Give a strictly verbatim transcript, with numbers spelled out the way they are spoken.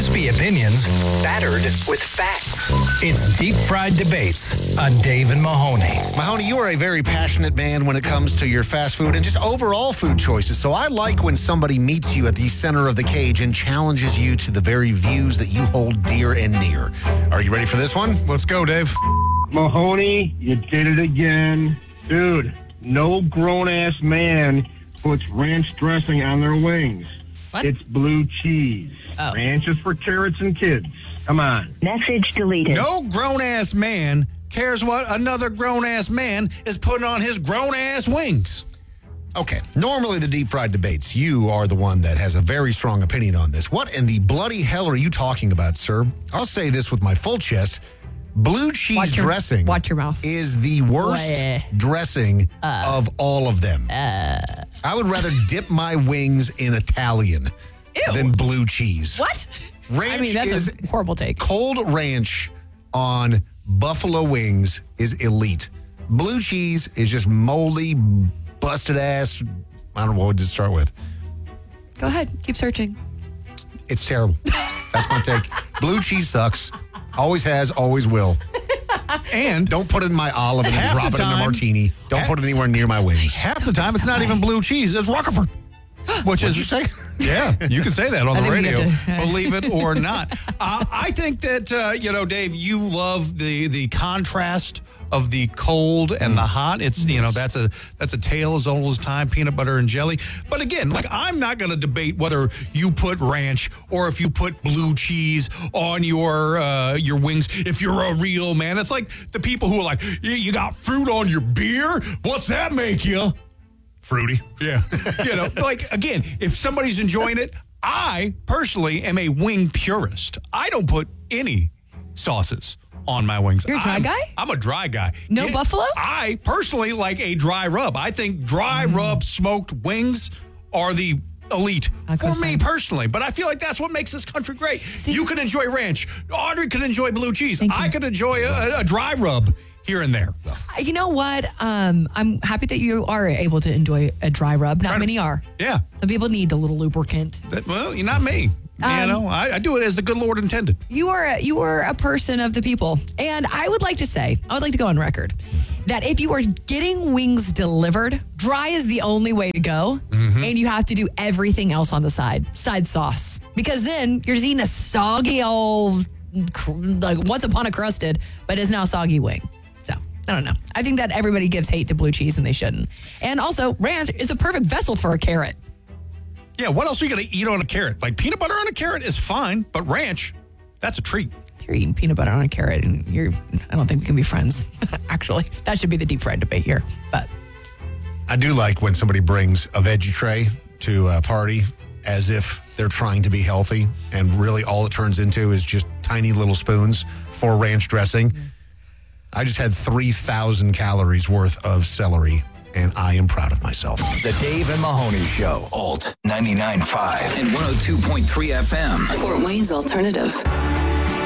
Crispy opinions battered with facts. It's Deep Fried Debates on Dave and Mahoney. Mahoney, you are a very passionate man when it comes to your fast food and just overall food choices. So I like when somebody meets you at the center of the cage and challenges you to the very views that you hold dear and near. Are you ready for this one? Let's go, Dave. Mahoney, you did it again. Dude, no grown-ass man puts ranch dressing on their wings. What? It's blue cheese. Oh. Ranch is for carrots and kids. Come on. Message deleted. No grown-ass man cares what another grown-ass man is putting on his grown-ass wings. Okay, normally the Deep Fried Debates, you are the one that has a very strong opinion on this. What in the bloody hell are you talking about, sir? I'll say this with my full chest. Blue cheese Watch your- dressing watch your mouth. is the worst Bleh. dressing of all of them. Uh. I would rather dip my wings in Italian Ew. than blue cheese. What? Ranch I mean, that's is a horrible take. cold ranch on buffalo wings is elite. Blue cheese is just moldy, busted ass. I don't know what to start with. Go ahead. Keep searching. It's terrible. That's my take. Blue cheese sucks. Always has, always will. And Don't put it in my olive and then Half drop the it in a time- martini. Don't half- put it anywhere near my wings. half the time, it's not even blue cheese. It's Roquefort. Which What'd is you say? Yeah, you can say that on I the think we radio, have to- believe it or not. Uh, I think that, uh, you know, Dave, you love the the contrast of the cold and the hot. It's, you know, that's a that's a tale as old as time, peanut butter and jelly. But again, like, I'm not going to debate whether you put ranch or if you put blue cheese on your uh, your wings. If you're a real man, it's like the people who are like, you, you got fruit on your beer? What's that make you? Fruity. Yeah. You know, like, again, if somebody's enjoying it, I personally am a wing purist. I don't put any sauces on my wings. You're a dry I'm, guy? I'm a dry guy. No buffalo? I personally like a dry rub. I think dry rub smoked wings are the elite I for could me say. personally. But I feel like that's what makes this country great. See- you can enjoy ranch. Audrey can enjoy blue cheese. Thank I you. can enjoy a, a dry rub here and there. You know what? Um, I'm happy that you are able to enjoy a dry rub. Not Try to- many are. Yeah. Some people need a little lubricant. That, well, you're not me. you Um, know, I, I do it as the good Lord intended. You are a, you are a person of the people, and I would like to say, I would like to go on record that if you are getting wings delivered, dry is the only way to go, and you have to do everything else on the side, side sauce, because then you're just eating a soggy old, cr- like once upon a crusted, but is now soggy wing. So I don't know. I think that everybody gives hate to blue cheese, and they shouldn't. And also, ranch is a perfect vessel for a carrot. Yeah, what else are you going to eat on a carrot? Like, peanut butter on a carrot is fine, but ranch, that's a treat. If you're eating peanut butter on a carrot, and you're, I don't think we can be friends. Actually, that should be the deep fried debate here. But I do like when somebody brings a veggie tray to a party as if they're trying to be healthy, and really all it turns into is just tiny little spoons for ranch dressing. I just had three thousand calories worth of celery, and I am proud of myself. The Dave and Mahoney Show. Alt ninety-nine point five and one oh two point three F M. Fort Wayne's alternative.